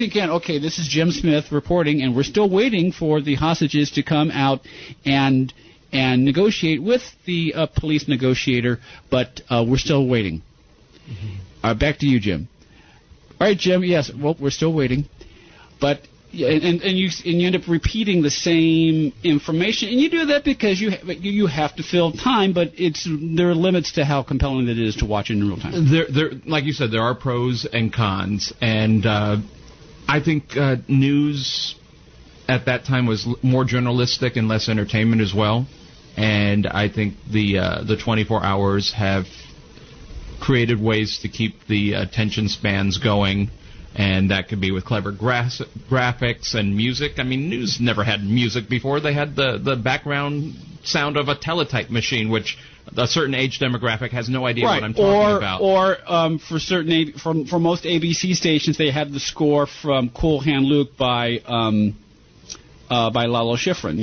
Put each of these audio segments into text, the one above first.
again, okay, this is Jim Smith reporting, and we're still waiting for the hostages to come out and negotiate with the police negotiator, but we're still waiting. Back to you, Jim. All right, Jim. Yes, well, we're still waiting, but and you end up repeating the same information, and you do that because you have to fill time, but there are limits to how compelling it is to watch it in real time. There, like you said, there are pros and cons, and I think news at that time was more journalistic and less entertainment as well. And I think the 24 hours have created ways to keep the attention spans going, and that could be with clever graphics and music. I mean, news never had music before. They had the background sound of a teletype machine, which a certain age demographic has no idea what I'm talking about. Or for most ABC stations, they had the score from Cool Hand Luke by Lalo Schifrin.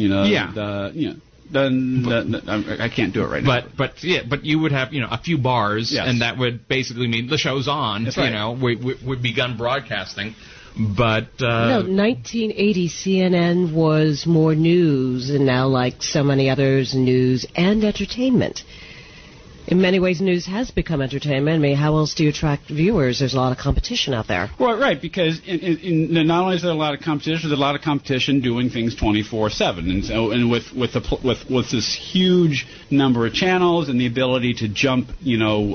I can't do it right now. But you would have a few bars, and that would basically mean the show's on. That's right. We've begun broadcasting. But 1980 CNN was more news, and now, like so many others, news and entertainment. In many ways, news has become entertainment. I mean, how else do you attract viewers? There's a lot of competition out there. Well, right, because not only is there a lot of competition, there's a lot of competition doing things 24/7, and with this huge number of channels and the ability to jump, you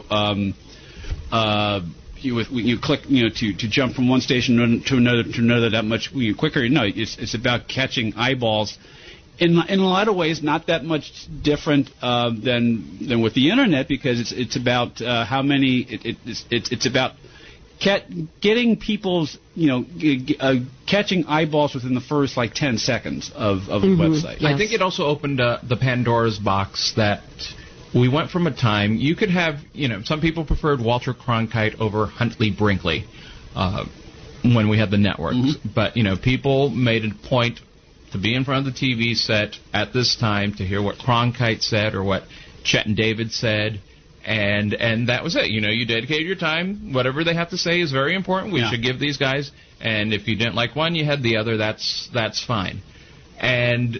click, to jump from one station to another that much quicker. No, it's about catching eyeballs. In a lot of ways, not that much different than with the internet, because it's about how many it's about getting people's catching eyeballs within the first 10 seconds of a website. Yes. I think it also opened the Pandora's box that we went from a time you could have some people preferred Walter Cronkite over Huntley Brinkley when we had the networks, but people made a point to be in front of the TV set at this time to hear what Cronkite said or what Chet and David said, and that was it. You dedicated your time. Whatever they have to say is very important. We should give these guys. And if you didn't like one, you had the other. That's fine. And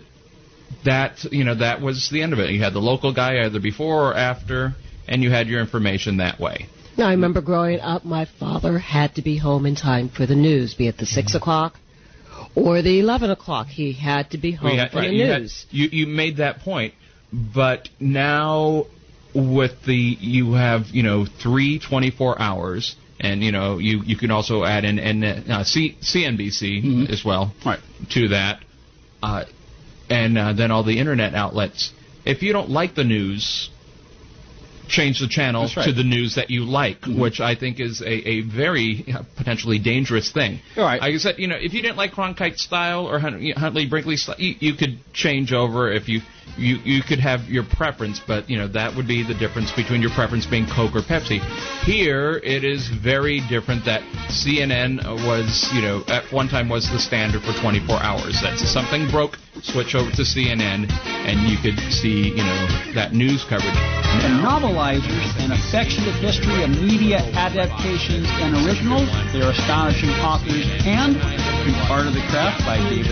that was the end of it. You had the local guy either before or after, and you had your information that way. Now, I remember growing up, my father had to be home in time for the news, be it the 6 o'clock or the 11 o'clock. He had to be home for the news. You made that point, but now with you have 3 24 hours, and you can also add in CNBC as well to that, and then all the internet outlets. If you don't like the news, change the channel to the news that you like, which I think is a very potentially dangerous thing. Right. Like I said, if you didn't like Cronkite's style or Huntley Brinkley's style, you could change over if you could have your preference, but that would be the difference between your preference being Coke or Pepsi. Here, it is very different that CNN was, at one time was the standard for 24 hours. That's if something broke, switch over to CNN, and you could see, that news coverage. The Novelizers, an affectionate history of media adaptations and originals. They're astonishing authors and be part of the craft by David